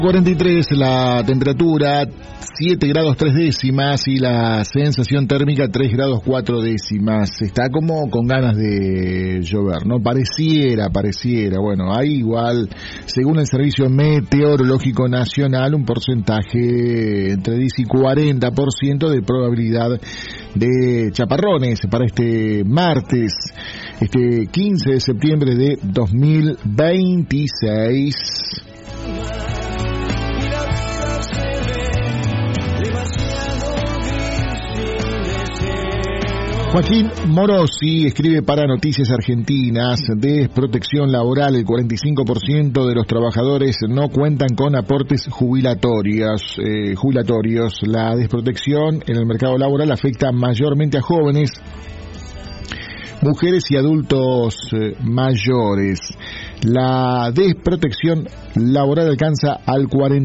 43 la temperatura, 7 grados 3 décimas y la sensación térmica 3 grados 4 décimas. Está como con ganas de llover, ¿no? Pareciera. Bueno, hay igual, según el Servicio Meteorológico Nacional, un porcentaje entre 10 y 40% de probabilidad de chaparrones para este martes, este 15 de septiembre de 2026. Joaquín Morosi escribe para Noticias Argentinas: desprotección laboral, el 45% de los trabajadores no cuentan con aportes jubilatorios. La desprotección en el mercado laboral afecta mayormente a jóvenes, mujeres y adultos mayores. La desprotección laboral alcanza al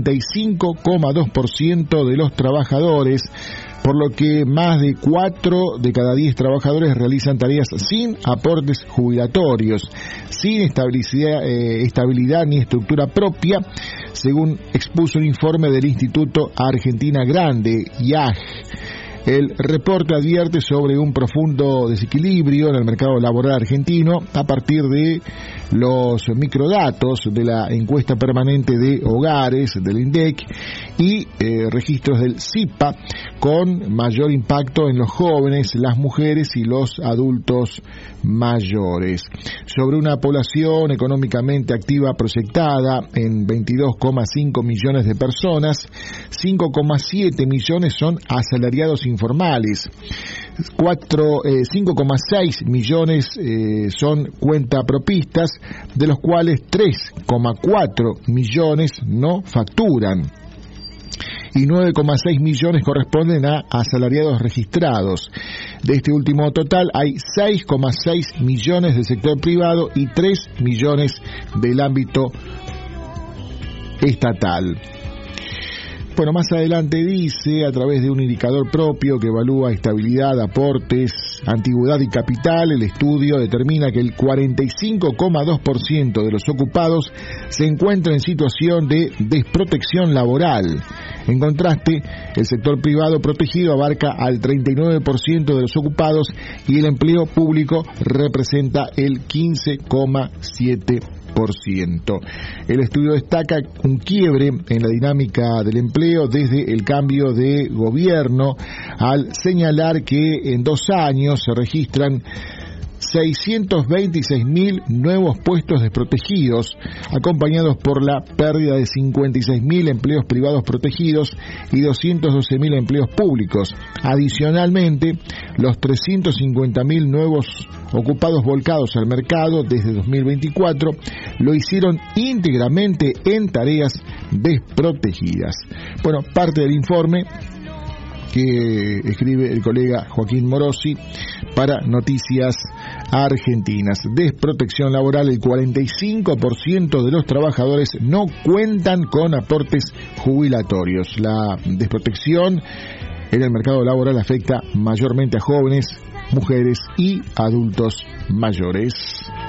45,2% de los trabajadores, por lo que más de 4 de cada 10 trabajadores realizan tareas sin aportes jubilatorios, sin estabilidad ni estructura propia, según expuso un informe del Instituto Argentina Grande, IAG. El reporte advierte sobre un profundo desequilibrio en el mercado laboral argentino a partir de los microdatos de la encuesta permanente de hogares del INDEC y registros del CIPA, con mayor impacto en los jóvenes, las mujeres y los adultos mayores. Sobre una población económicamente activa proyectada en 22,5 millones de personas, 5,7 millones son asalariados informales, 5,6 millones son cuentapropistas, de los cuales 3,4 millones no facturan y 9,6 millones corresponden a asalariados registrados. De este último total hay 6,6 millones del sector privado y 3 millones del ámbito estatal. Bueno, más adelante dice, a través de un indicador propio que evalúa estabilidad, aportes, antigüedad y capital, el estudio determina que el 45,2% de los ocupados se encuentra en situación de desprotección laboral. En contraste, el sector privado protegido abarca al 39% de los ocupados y el empleo público representa el 15,7%. El estudio destaca un quiebre en la dinámica del empleo desde el cambio de gobierno, al señalar que en 2 años se registran 626.000 nuevos puestos desprotegidos, acompañados por la pérdida de 56.000 empleos privados protegidos y 212.000 empleos públicos. Adicionalmente, los 350.000 nuevos ocupados volcados al mercado desde 2024 lo hicieron íntegramente en tareas desprotegidas. Bueno, parte del informe que escribe el colega Joaquín Morosi para Noticias Argentinas. Desprotección laboral, el 45% de los trabajadores no cuentan con aportes jubilatorios. La desprotección en el mercado laboral afecta mayormente a jóvenes, mujeres y adultos mayores.